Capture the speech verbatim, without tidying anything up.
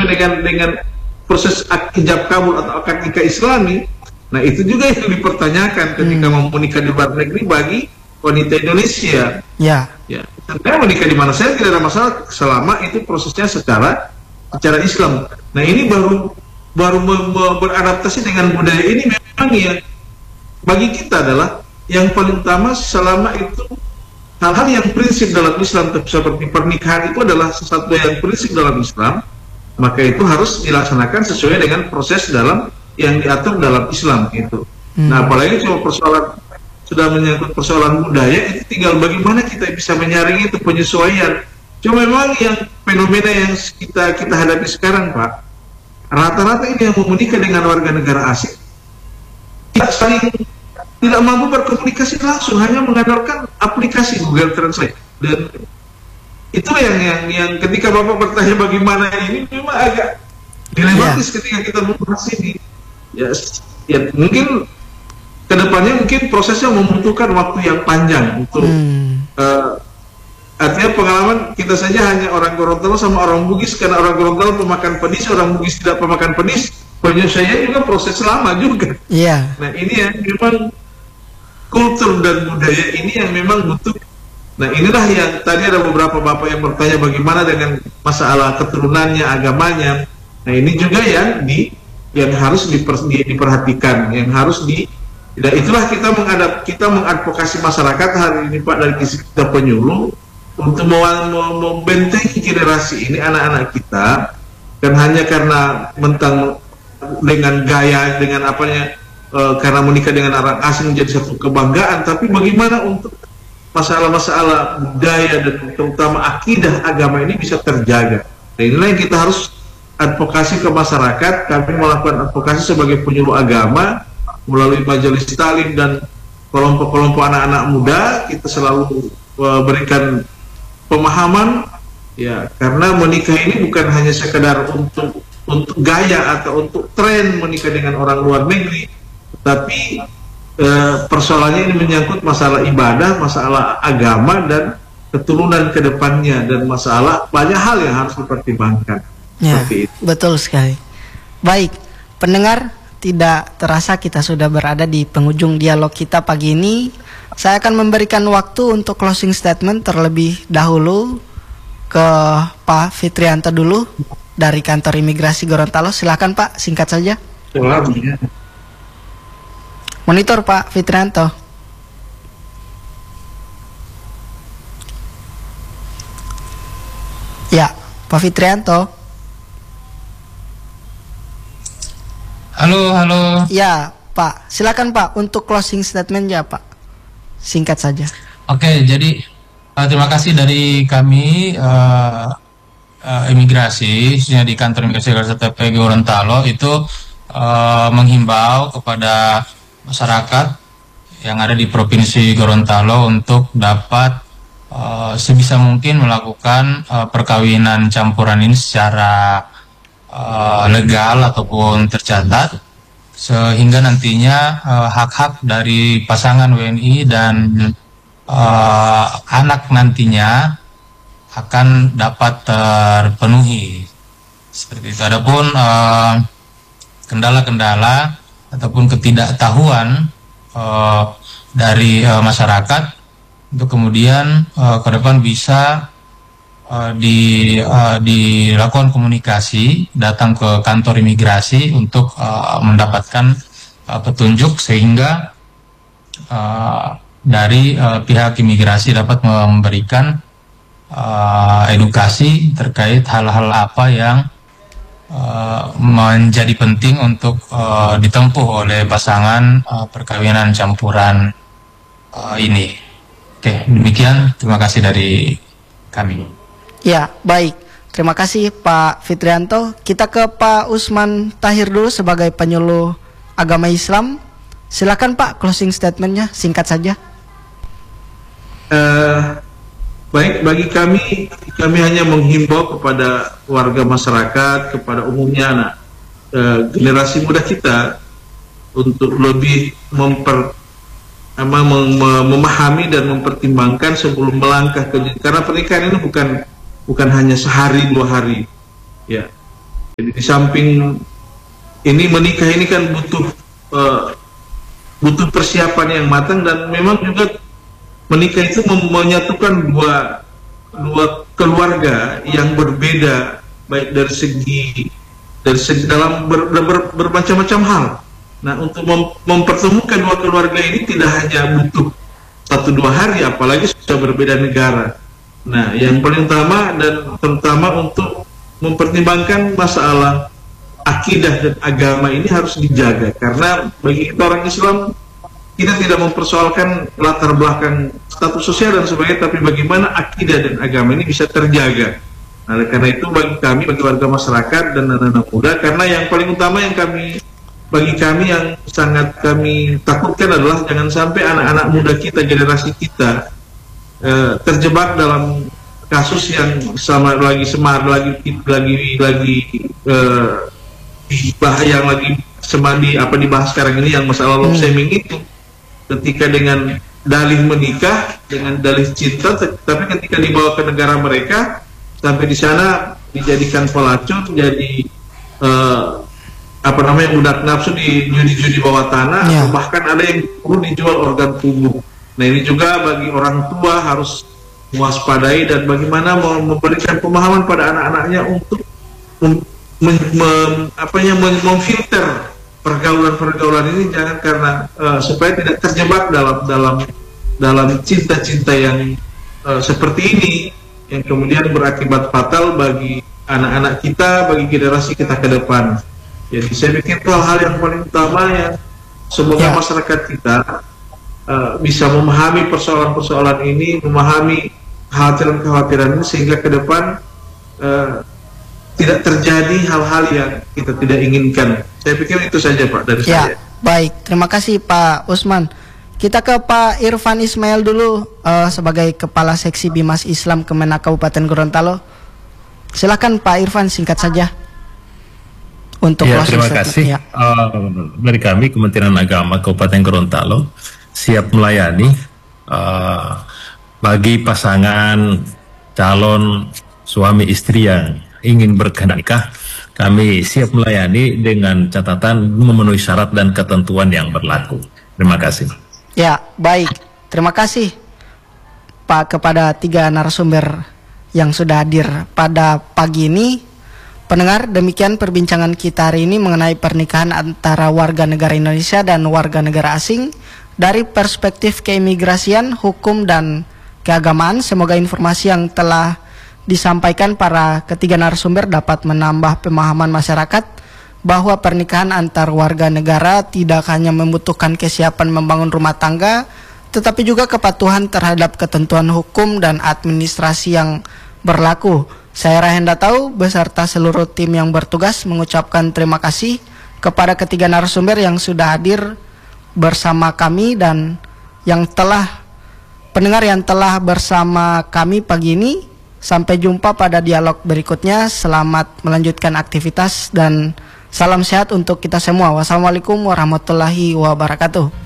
sesuai dengan dengan proses hijab kabul atau akad nikah Islami. Nah itu juga yang dipertanyakan ketika hmm. mau menikah di luar negeri bagi wanita Indonesia. Ya. Ya. Saya menikah di mana saya tidak ada masalah selama itu prosesnya secara secara Islam. Nah ini baru baru beradaptasi dengan budaya ini memang yang bagi kita adalah yang paling utama selama itu hal-hal yang prinsip dalam Islam seperti pernikahan itu adalah sesuatu yang prinsip dalam Islam, maka itu harus dilaksanakan sesuai dengan proses dalam yang diatur dalam Islam itu. Hmm. Nah apalagi cuma persoalan sudah menyangkut persoalan budaya itu tinggal bagaimana kita bisa menyaring itu penyesuaian. Cuma memang yang fenomena yang kita kita hadapi sekarang Pak, rata-rata ini yang mau menikah dengan warga negara asing tidak saling tidak mampu berkomunikasi langsung, hanya mengandalkan aplikasi Google Translate. Dan itu yang yang yang ketika Bapak bertanya bagaimana ini memang agak dilematis yeah. ketika kita membahas ini. Ya, ya mungkin kedepannya mungkin prosesnya membutuhkan waktu yang panjang untuk hmm. uh, artinya pengalaman kita saja hanya orang Gorontalo sama orang Bugis, karena orang Gorontalo pemakan pedis, orang Bugis tidak pemakan pedis, penyesuaian juga proses lama juga. Iya. Nah ini yang memang kultur dan budaya ini yang memang butuh. Nah inilah yang tadi ada beberapa bapak yang bertanya bagaimana dengan masalah keturunannya, agamanya. Nah ini juga yang di yang harus diper, di, diperhatikan, yang harus di. Dan itulah kita mengadap kita mengadvokasi masyarakat hari ini Pak dari sisi kita penyuluh untuk membentengi generasi ini, anak-anak kita, dan hanya karena mentang dengan gaya, dengan apanya, e, karena menikah dengan orang asing menjadi satu kebanggaan, tapi bagaimana untuk masalah-masalah budaya dan terutama akidah agama ini bisa terjaga. Nah inilah yang kita harus advokasi ke masyarakat. Kami melakukan advokasi sebagai penyuluh agama melalui majelis taklim dan kelompok-kelompok anak-anak muda. Kita selalu e, berikan pemahaman ya, karena menikah ini bukan hanya sekedar untuk untuk gaya atau untuk tren menikah dengan orang luar negeri, tapi e, persoalannya ini menyangkut masalah ibadah, masalah agama dan keturunan kedepannya, dan masalah banyak hal yang harus dipertimbangkan. Ya, itu. Betul sekali. Baik, pendengar, tidak terasa kita sudah berada di penghujung dialog kita pagi ini. Saya akan memberikan waktu untuk closing statement terlebih dahulu ke Pak Fitrianto dulu dari Kantor Imigrasi Gorontalo. Silakan Pak, singkat saja. Monitor Pak Fitrianto. Ya, Pak Fitrianto. Halo, halo. Ya, Pak. Silakan Pak untuk closing statement-nya, Pak. Singkat saja. Oke, jadi uh, terima kasih dari kami uh, uh, imigrasi, khususnya di Kantor Imigrasi Gorontalo itu uh, menghimbau kepada masyarakat yang ada di Provinsi Gorontalo untuk dapat uh, sebisa mungkin melakukan uh, perkawinan campuran ini secara uh, legal ataupun tercatat, sehingga nantinya hak-hak uh, dari pasangan W N I dan uh, anak nantinya akan dapat terpenuhi. Seperti itu. Adapun kendala-kendala uh, ataupun ketidaktahuan uh, dari uh, masyarakat untuk kemudian uh, ke depan bisa Uh, di, uh, dilakukan komunikasi, datang ke kantor imigrasi untuk uh, mendapatkan uh, petunjuk, sehingga uh, dari uh, pihak imigrasi dapat memberikan uh, edukasi terkait hal-hal apa yang uh, menjadi penting untuk uh, ditempuh oleh pasangan uh, perkawinan campuran uh, ini. Oke, demikian, terima kasih dari kami. Ya, baik. Terima kasih Pak Fitrianto. Kita ke Pak Usman Tahir dulu sebagai penyuluh agama Islam. Silakan Pak, closing statementnya singkat saja. Uh, baik, bagi kami, kami hanya menghimbau kepada warga masyarakat, kepada umumnya anak uh, generasi muda kita untuk lebih memper mem mem memahami dan mempertimbangkan sebelum melangkah ke, karena pernikahan ini bukan bukan hanya sehari dua hari, ya. Jadi di samping ini menikah ini kan butuh uh, butuh persiapan yang matang, dan memang juga menikah itu menyatukan dua dua keluarga yang berbeda, baik dari segi dari segi dalam ber, ber, bermacam-macam hal. Nah, untuk mem, mempertemukan dua keluarga ini tidak hanya butuh satu dua hari, apalagi sudah berbeda negara. Nah, yang paling utama dan terutama untuk mempertimbangkan masalah akidah dan agama ini harus dijaga, karena bagi kita orang Islam, kita tidak mempersoalkan latar belakang status sosial dan sebagainya, tapi bagaimana akidah dan agama ini bisa terjaga. Nah, karena itu bagi kami, bagi warga masyarakat dan anak-anak muda, karena yang paling utama yang kami, bagi kami yang sangat kami takutkan adalah jangan sampai anak-anak muda kita, generasi kita eh, terjebak dalam kasus yang sama lagi semar lagi lagi lagi eh, bahaya yang lagi semadi apa dibahas sekarang ini, yang masalah love shaming itu. Ketika dengan dalih menikah, dengan dalih cinta, tapi ketika dibawa ke negara mereka, sampai di sana dijadikan pelacur, jadi uh, apa namanya budak nafsu di judi-judi bawah tanah, yeah. Atau bahkan ada yang perlu dijual organ tubuh. Nah, ini juga bagi orang tua harus mewaspadai dan bagaimana memberikan pemahaman pada anak-anaknya untuk mem, mem, mem, apanya, mem, memfilter pergaulan-pergaulan ini, jangan karena uh, supaya tidak terjebak dalam dalam dalam cinta-cinta yang uh, seperti ini, yang kemudian berakibat fatal bagi anak-anak kita, bagi generasi kita ke depan. Jadi saya pikir itu hal-hal yang paling utama yang semoga ya. masyarakat kita uh, bisa memahami persoalan-persoalan ini, memahami kekhawatiran-kekhawatiran ini, sehingga ke depan uh, tidak terjadi hal-hal yang kita tidak inginkan. Saya pikir itu saja, Pak, dari ya, saya. Baik, terima kasih Pak Usman. Kita ke Pak Irfan Ismail dulu uh, sebagai Kepala Seksi Bimas Islam Kemenak Kabupaten Gorontalo. Silakan Pak Irfan, singkat saja. Untuk ya, terima kasih. Ya. Uh, dari kami Kementerian Agama Kabupaten Gorontalo siap melayani uh, bagi pasangan calon suami istri yang ingin berkenikah. Kami siap melayani dengan catatan memenuhi syarat dan ketentuan yang berlaku. Terima kasih. Ya, baik. Terima kasih Pak kepada tiga narasumber yang sudah hadir pada pagi ini. Pendengar, demikian perbincangan kita hari ini mengenai pernikahan antara warga negara Indonesia dan warga negara asing dari perspektif keimigrasian, hukum, dan keagamaan. Semoga informasi yang telah disampaikan para ketiga narasumber dapat menambah pemahaman masyarakat bahwa pernikahan antar warga negara tidak hanya membutuhkan kesiapan membangun rumah tangga, tetapi juga kepatuhan terhadap ketentuan hukum dan administrasi yang berlaku. Saya Rahenda Tau beserta seluruh tim yang bertugas mengucapkan terima kasih kepada ketiga narasumber yang sudah hadir bersama kami dan yang telah pendengar yang telah bersama kami pagi ini. Sampai jumpa pada dialog berikutnya. Selamat melanjutkan aktivitas dan salam sehat untuk kita semua. Wassalamualaikum warahmatullahi wabarakatuh.